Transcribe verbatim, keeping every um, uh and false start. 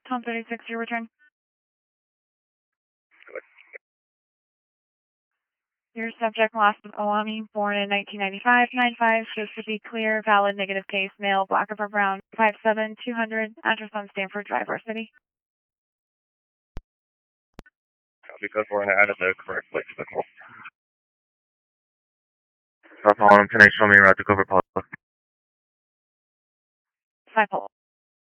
Tom thirty-six, your return. Your subject last of Owami, born in nineteen ninety-five, nine five, shows to be clear, valid, negative case, male, black over brown, five seven, two hundred, address on Stanford Drive, our city. Copy code four and added the correct plate to the call. South Holland, ten H, show me route to cover Paula. Five